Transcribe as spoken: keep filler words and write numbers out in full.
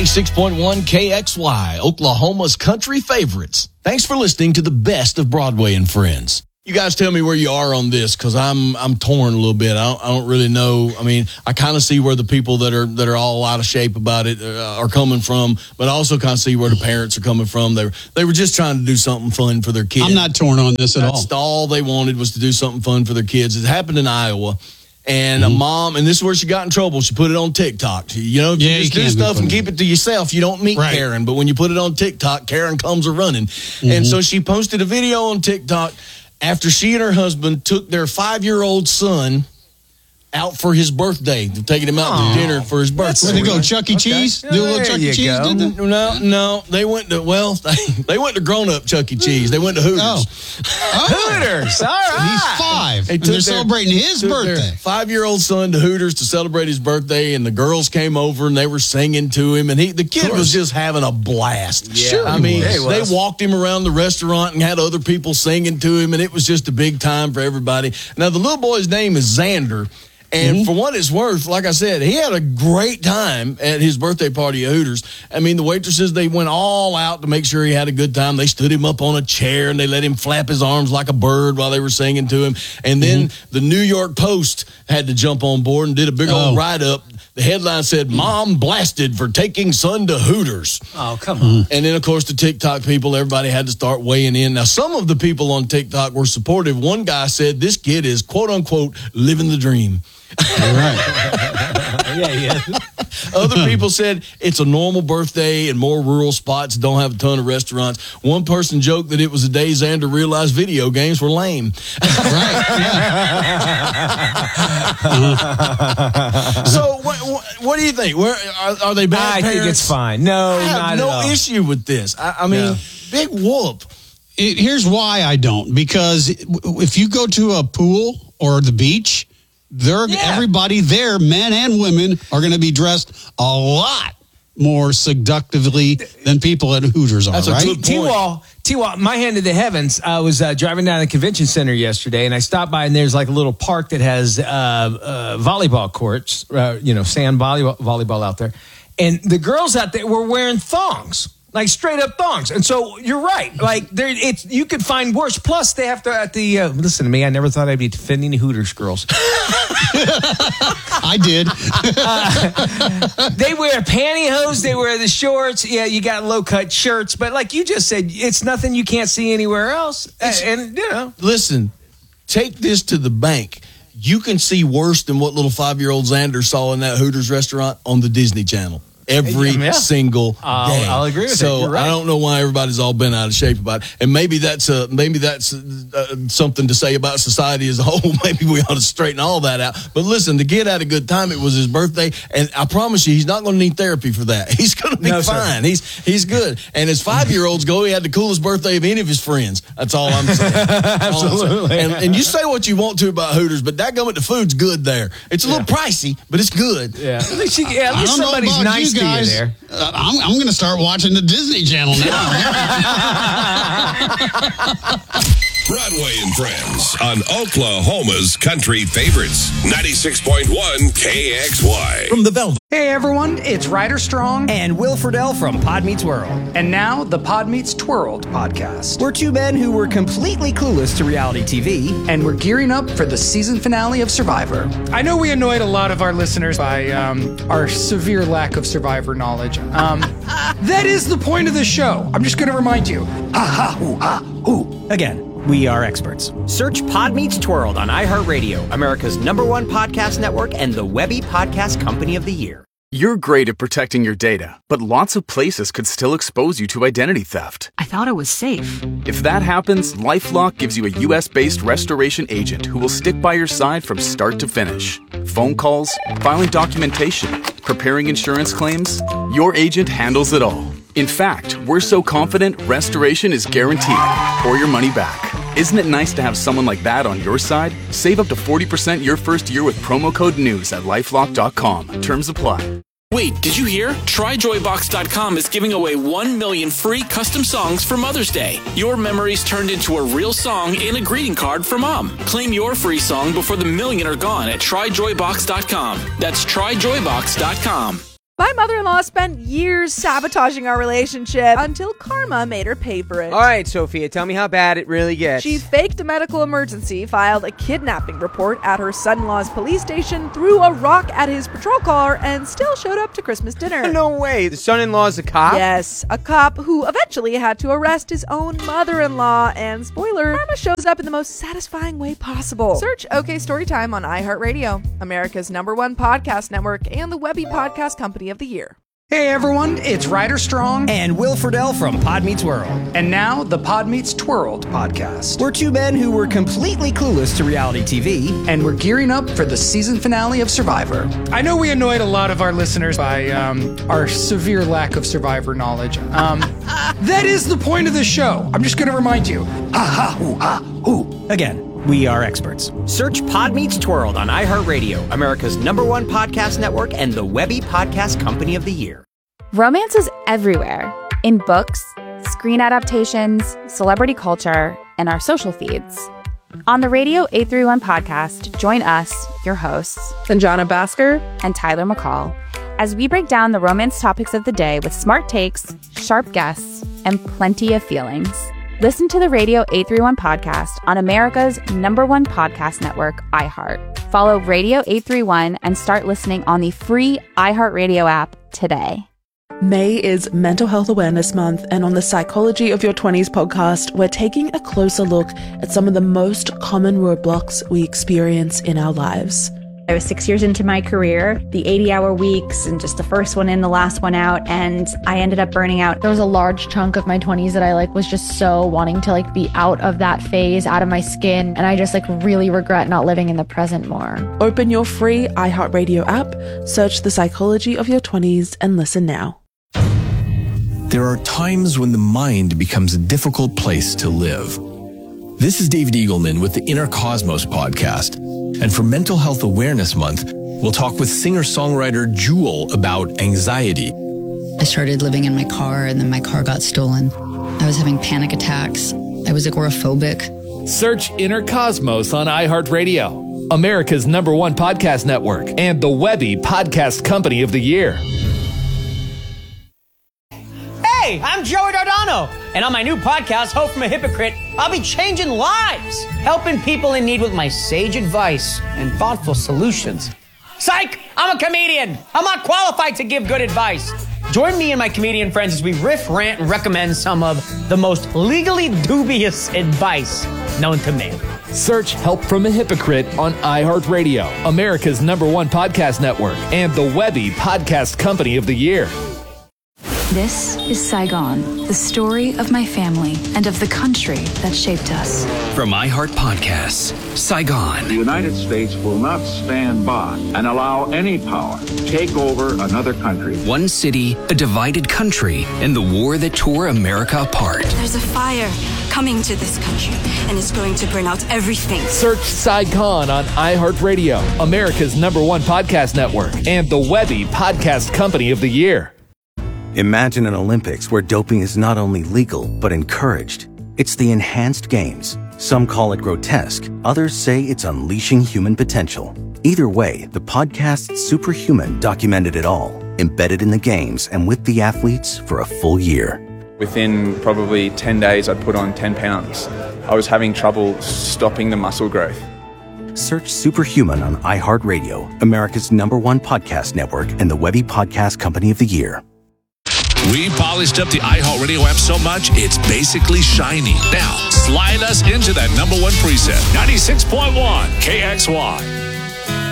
ninety-six point one K X Y, Oklahoma's country favorites. Thanks for listening to the best of Broadway and Friends. You guys tell me where you are on this, because I'm I'm torn a little bit. I don't, I don't really know. I mean, I kind of see where the people that are that are all out of shape about it uh, are coming from, but I also kind of see where the parents are coming from. They were, they were just trying to do something fun for their kids. I'm not torn on this at That's all. all they wanted was to do something fun for their kids. It happened in Iowa. And Mm-hmm. a mom, and this is where she got in trouble. She put it on TikTok. She, you know, if Yeah, you just you do can't be stuff and putting keep it to yourself, you don't meet Right. Karen. But when you put it on TikTok, Karen comes a running. Mm-hmm. And so she posted a video on TikTok after she and her husband took their five-year-old son out for his birthday. They're taking him out Aww. to dinner for his birthday. Where'd they go, Chuck E. Cheese? Do a little There Chuck E. you Cheese, go. did they? No, no, they went to, well, they went to grown-up Chuck E. Cheese. They went to Hooters. Oh. Oh. Hooters. All right. He's five. They And took they're their- celebrating his took their birthday. Five-year-old son to Hooters to celebrate his birthday, and the girls came over and they were singing to him, and he the kid was just having a blast. Yeah. Sure I he mean, was. they He was. walked him around the restaurant and had other people singing to him, and it was just a big time for everybody. Now, the little boy's name is Xander. And Mm-hmm. for what it's worth, like I said, he had a great time at his birthday party at Hooters. I mean, the waitresses, they went all out to make sure he had a good time. They stood him up on a chair and they let him flap his arms like a bird while they were singing to him. And then Mm-hmm. the New York Post had to jump on board and did a big Oh. old write-up. The headline said, "Mom blasted for taking son to Hooters." Oh, come on. And then, of course, the TikTok people, everybody had to start weighing in. Now, some of the people on TikTok were supportive. One guy said, this kid is, quote-unquote, living the dream. All right. Yeah, yeah. Other people said it's a normal birthday and more rural spots don't have a ton of restaurants. One person joked that it was the day Xander realized video games were lame. Right. Yeah. So what, what, what do you think? Where are, are they bad I parents? think it's fine. No, I have not no at all. issue with this. I, I mean, No. big whoop. It, here's why I don't. Because if you go to a pool or the beach, they're, Yeah. everybody there, men and women, are going to be dressed a lot more seductively than people at Hooters are, That's a right? good point. T-Wall, T-Wall, my hand to the heavens. I was uh, driving down the convention center yesterday, and I stopped by, and there's like a little park that has uh, uh, volleyball courts, uh, you know, sand volleyball, volleyball out there. And the girls out there were wearing thongs, like straight up thongs. And so you're right. Like there, it's you could find worse. Plus, they have to at the uh, listen to me. I never thought I'd be defending the Hooters girls. I did. They wear pantyhose. They wear the shorts. Yeah, you got low cut shirts, but like you just said, it's nothing you can't see anywhere else. And, and you know, Listen, take this to the bank. You can see worse than what little five-year-old Xander saw in that Hooters restaurant on the Disney Channel. Every Yeah. single I'll- day. I'll agree with that. so You're right. I don't know why everybody's all bent out of shape about it. And maybe that's uh, maybe that's uh, something to say about society as a whole. Maybe we ought to straighten all that out. But listen, the kid had a good time. It was his birthday, and I promise you, he's not going to need therapy for that. He's going to be No, sir. fine. He's he's good. And as five-year-olds go, he had the coolest birthday of any of his friends. That's all I'm saying. Absolutely. And, and you say what you want to about Hooters, but dadgummit, the food's good there. It's a little pricey, but it's good. yeah, at least, you, yeah, at I least don't know somebody's about nice you to you guys. there. Uh, I'm, I'm going to start watching the Disney Channel now. Broadway and Friends on Oklahoma's country favorites. ninety-six point one K X Y. From the Velvet. Hey everyone, it's Ryder Strong. And Will Friedle from Pod Meets World. And now the Pod Meets Twirled podcast. We're two men who were completely clueless to reality T V. And we're gearing up for the season finale of Survivor. I know we annoyed a lot of our listeners by um, our severe lack of Survivor knowledge. Um, that is the point of the show. I'm just going to remind you. Ha ha hoo ha hoo. Again, we are experts. Search Pod Meets Twirled on iHeartRadio, America's number one podcast network and the Webby Podcast Company of the Year. You're great at protecting your data, but lots of places could still expose you to identity theft. I thought it was safe. If that happens, LifeLock gives you a U S-based restoration agent who will stick by your side from start to finish. Phone calls, filing documentation, preparing insurance claims, your agent handles it all. In fact, we're so confident restoration is guaranteed or your money back. Isn't it nice to have someone like that on your side? Save up to forty percent your first year with promo code NEWS at lifelock dot com. Terms apply. Wait, did you hear? Try Joy Box dot com is giving away one million free custom songs for Mother's Day. Your memories turned into a real song and a greeting card for Mom. Claim your free song before the million are gone at Try Joy Box dot com. That's Try Joy Box dot com. My mother-in-law spent years sabotaging our relationship until karma made her pay for it. All right, Sophia, tell me how bad it really gets. She faked a medical emergency, filed a kidnapping report at her son-in-law's police station, threw a rock at his patrol car, and still showed up to Christmas dinner. No way. The son-in-law's a cop? Yes, a cop who eventually had to arrest his own mother-in-law. And spoiler, karma shows up in the most satisfying way possible. Search OK Storytime on iHeartRadio, America's number one podcast network, and the Webby Podcast Company of the Year. Hey everyone, it's Ryder Strong and Will Friedle from Pod Meets World. And now the Pod Meets Twirled podcast. We're two men who were completely clueless to reality T V. And we're gearing up for the season finale of Survivor. I know we annoyed a lot of our listeners by um, our severe lack of Survivor knowledge. Um, that is the point of the show. I'm just going to remind you. Ah, ha, ooh, ah, ooh. Again, we are experts. Search Pod Meets Twirled on iHeartRadio, America's number one podcast network, and the Webby Podcast Company of the Year. Romance is everywhere. In books, screen adaptations, celebrity culture, and our social feeds. On the Radio eight thirty-one podcast, join us, your hosts, Sanjana Bhaskar and Tyler McCall, as we break down the romance topics of the day with smart takes, sharp guests, and plenty of feelings. Listen to the Radio eight thirty-one podcast on America's number one podcast network, iHeart. Follow Radio eight thirty-one and start listening on the free iHeartRadio app today. May is Mental Health Awareness Month, and on the Psychology of Your twenties podcast, we're taking a closer look at some of the most common roadblocks we experience in our lives. I was six years into my career, the eighty-hour weeks, and just the first one in, the last one out, and I ended up burning out. There was a large chunk of my twenties that I like was just so wanting to like be out of that phase, out of my skin, and I just like really regret not living in the present more. Open your free iHeartRadio app, search The Psychology of Your twenties, and listen now. There are times when the mind becomes a difficult place to live. This is David Eagleman with the Inner Cosmos podcast. And for Mental Health Awareness Month, we'll talk with singer-songwriter Jewel about anxiety. I started living in my car, and then my car got stolen. I was having panic attacks. I was agoraphobic. Search Inner Cosmos on iHeartRadio, America's number one podcast network, and the Webby Podcast Company of the Year. Hey, I'm Joey Dardano, and on my new podcast, Hope from a Hypocrite, I'll be changing lives, helping people in need with my sage advice and thoughtful solutions. Psych! I'm a comedian. I'm not qualified to give good advice. Join me and my comedian friends as we riff, rant, and recommend some of the most legally dubious advice known to man. Search Help from a Hypocrite on iHeartRadio, America's number one podcast network, and the Webby Podcast Company of the Year. This is Saigon, the story of my family and of the country that shaped us. From iHeart Podcasts, Saigon. The United States will not stand by and allow any power to take over another country. One city, a divided country, and the war that tore America apart. There's a fire coming to this country, and it's going to burn out everything. Search Saigon on iHeartRadio, America's number one podcast network, and the Webby Podcast Company of the Year. Imagine an Olympics where doping is not only legal, but encouraged. It's the Enhanced Games. Some call it grotesque. Others say it's unleashing human potential. Either way, the podcast Superhuman documented it all, embedded in the games and with the athletes for a full year. Within probably ten days, I'd put on ten pounds. I was having trouble stopping the muscle growth. Search Superhuman on iHeartRadio, America's number one podcast network, and the Webby Podcast Company of the Year. We polished up the iHeartRadio app so much, it's basically shiny. Now, slide us into that number one preset. ninety-six point one K X Y.